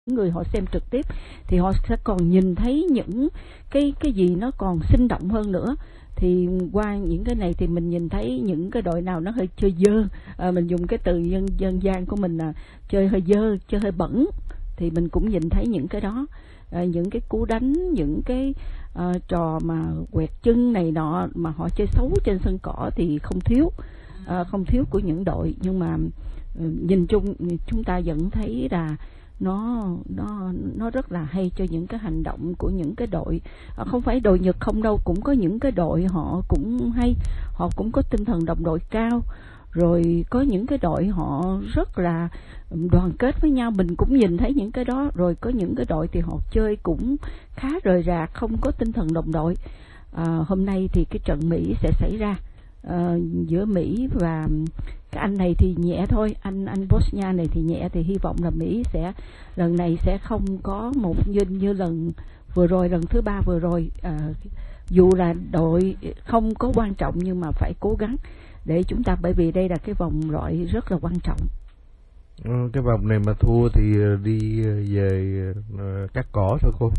người họ xem trực tiếp thì họ sẽ còn nhìn thấy những cái gì nó còn sinh động hơn nữa. Thì qua những cái này thì mình nhìn thấy những cái đội nào nó hơi chơi dơ, mình dùng cái từ dân gian của mình là chơi hơi dơ, chơi hơi bẩn, thì mình cũng nhìn thấy những cái đó. Những cái cú đánh, những cái trò mà quẹt chân này nọ mà họ chơi xấu trên sân cỏ thì không thiếu của những đội. Nhưng mà nhìn chung chúng ta vẫn thấy là nó rất là hay cho những cái hành động của những cái đội. Không phải đội Nhật không đâu, cũng có những cái đội họ cũng hay, họ cũng có tinh thần đồng đội cao, rồi có những cái đội họ rất là đoàn kết với nhau, mình cũng nhìn thấy những cái đó. Rồi có những cái đội thì họ chơi cũng khá rời rạc, không có tinh thần đồng đội. Hôm nay thì cái trận Mỹ sẽ xảy ra giữa Mỹ và cái anh này thì nhẹ thôi, anh Bosnia này thì nhẹ, thì hy vọng là Mỹ sẽ lần này sẽ không có một như lần vừa rồi, lần thứ 3 vừa rồi. Dù là đội không có quan trọng nhưng mà phải cố gắng để chúng ta, bởi vì đây là cái vòng loại rất là quan trọng. Cái vòng này mà thua thì đi về cắt cỏ thôi cô.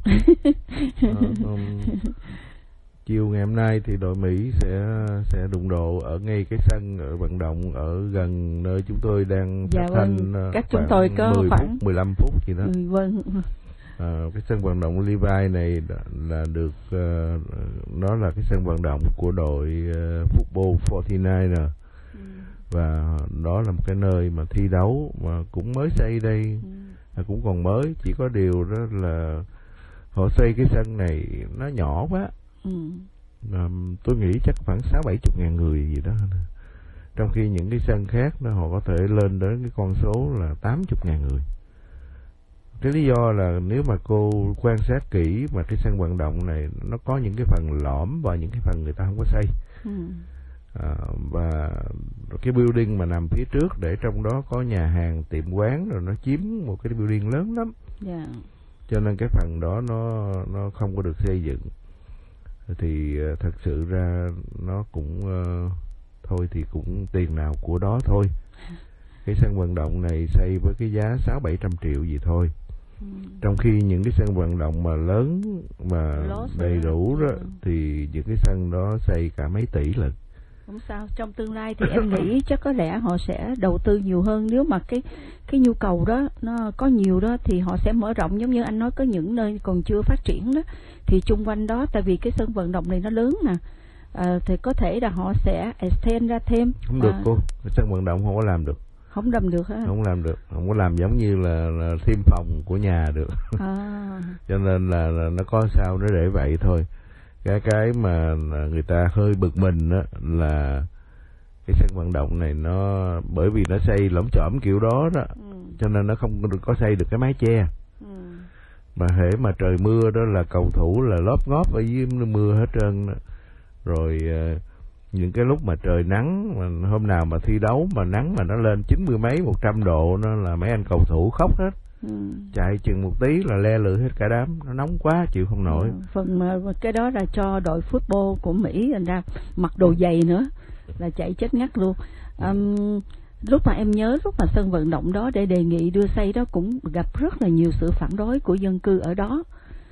Chiều ngày hôm nay thì đội Mỹ sẽ đụng độ ở ngay cái sân ở vận động ở gần nơi chúng tôi đang phát thanh. Cách chúng tôi có 10 khoảng phút, 15 phút gì đó. Vâng. Cái sân vận động Levi này là được nó là cái sân vận động của đội football 49er. Và đó là một cái nơi mà thi đấu mà cũng mới xây đây, cũng còn mới, chỉ có điều đó là họ xây cái sân này nó nhỏ quá. Tôi nghĩ chắc khoảng 60-70 ngàn người gì đó, trong khi những cái sân khác đó họ có thể lên đến cái con số là 80 ngàn người. Cái lý do là nếu mà cô quan sát kỹ mà cái sân vận động này nó có những cái phần lõm và những cái phần người ta không có xây. Và cái building mà nằm phía trước để trong đó có nhà hàng, tiệm quán, rồi nó chiếm một cái building lớn lắm. Cho nên cái phần đó nó không có được xây dựng. Thì thật sự ra nó cũng thôi thì cũng tiền nào của đó thôi. Cái sân vận động này xây với cái giá 600-700 triệu gì thôi. Trong khi những cái sân vận động mà lớn mà đầy đủ đó thì những cái sân đó xây cả mấy tỷ lận. Không sao, trong tương lai thì em nghĩ chắc có lẽ họ sẽ đầu tư nhiều hơn. Nếu mà cái nhu cầu đó nó có nhiều đó thì họ sẽ mở rộng, giống như anh nói có những nơi còn chưa phát triển đó thì chung quanh đó, tại vì cái sân vận động này nó lớn nè, thì có thể là họ sẽ extend ra thêm. Không được cô, cái sân vận động không có làm được. Không làm được hả? Không làm được, không có làm giống như là thêm phòng của nhà được. Cho nên là nó có sao nó để vậy thôi. Cái mà người ta hơi bực mình đó là cái sân vận động này nó bởi vì nó xây lởm chởm kiểu đó đó, cho nên nó không có xây được cái mái che. Mà hễ mà trời mưa đó là cầu thủ là lóp ngóp ở dưới mưa hết trơn đó. Rồi những cái lúc mà trời nắng, mà hôm nào mà thi đấu mà nắng mà nó lên 90 mấy 100 độ, nó là mấy anh cầu thủ khóc hết. Chạy chừng một tí là le lưỡi hết cả đám, nó nóng quá chịu không nổi. Phần mà cái đó là cho đội football của Mỹ thành ra mặc đồ dày nữa là chạy chết ngắt luôn. Lúc mà em nhớ lúc mà sân vận động đó để đề nghị đưa xây đó cũng gặp rất là nhiều sự phản đối của dân cư ở đó.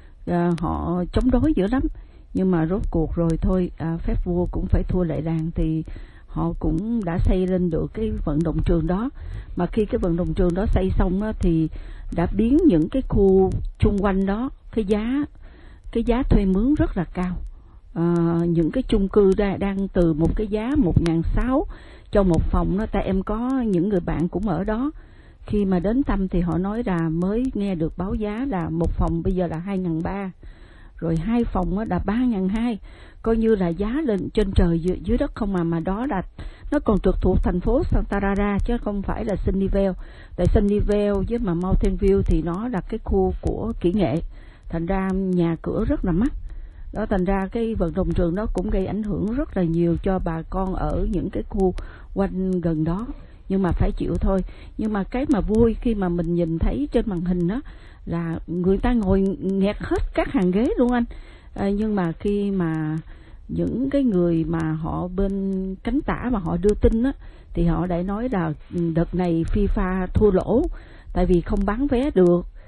Họ chống đối dữ lắm, nhưng mà rốt cuộc rồi thôi, phép vua cũng phải thua lệ làng, thì họ cũng đã xây lên được cái vận động trường đó. Mà khi cái vận động trường đó xây xong đó, thì đã biến những cái khu chung quanh đó cái giá thuê mướn rất là cao. Những cái chung cư đang từ một cái giá 1.600 cho một phòng đó. Tại em có những người bạn cũng ở đó, khi mà đến thăm thì họ nói là mới nghe được báo giá là một phòng bây giờ là 2.300, rồi 2 phòng là 3.200, coi như là giá lên trên trời dưới đất không. Mà đó là nó còn trực thuộc thành phố Santa Clara chứ không phải là Sunnyvale. Tại Sunnyvale với mà Mountain View thì nó là cái khu của kỹ nghệ, thành ra nhà cửa rất là mắc đó. Thành ra cái vận động trường đó cũng gây ảnh hưởng rất là nhiều cho bà con ở những cái khu quanh gần đó. Nhưng mà phải chịu thôi. Nhưng mà cái mà vui khi mà mình nhìn thấy trên màn hình đó là người ta ngồi nghẹt hết các hàng ghế luôn anh. Nhưng mà khi mà những cái người mà họ bên cánh tả mà họ đưa tin á, thì họ đã nói là đợt này FIFA thua lỗ tại vì không bán vé được.